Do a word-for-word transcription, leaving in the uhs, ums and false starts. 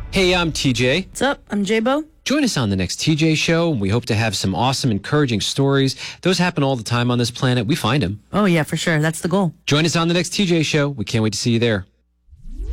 Hey, I'm T J. What's up? I'm J-Bo. Join us on the next T J Show, and we hope to have some awesome, encouraging stories. Those happen all the time on this planet. We find them. Oh, yeah, for sure. That's the goal. Join us on the next T J Show. We can't wait to see you there.